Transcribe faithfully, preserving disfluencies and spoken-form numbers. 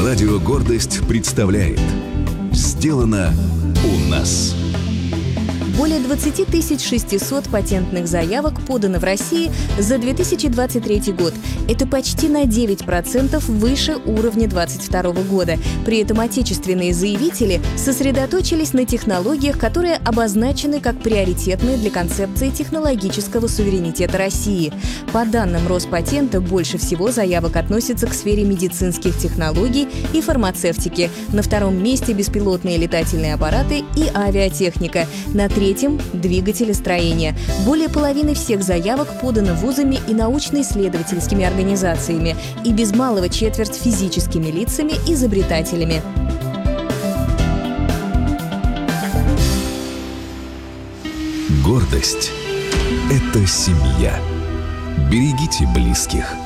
Радио «Гордость» представляет «Сделано у нас». Более двадцать тысяч шестьсот патентных заявок подано в России за две тысячи двадцать третий год. Это почти на девять процентов выше уровня две тысячи двадцать второго года. При этом отечественные заявители сосредоточились на технологиях, которые обозначены как приоритетные для концепции технологического суверенитета России. По данным Роспатента, больше всего заявок относятся к сфере медицинских технологий и фармацевтики. На втором месте беспилотные летательные аппараты и авиатехника. На третьем – двигателестроение. Более половины всех заявок подано вузами и научно-исследовательскими организациями, и без малого четверть физическими лицами, изобретателями. Гордость – это семья. Берегите близких.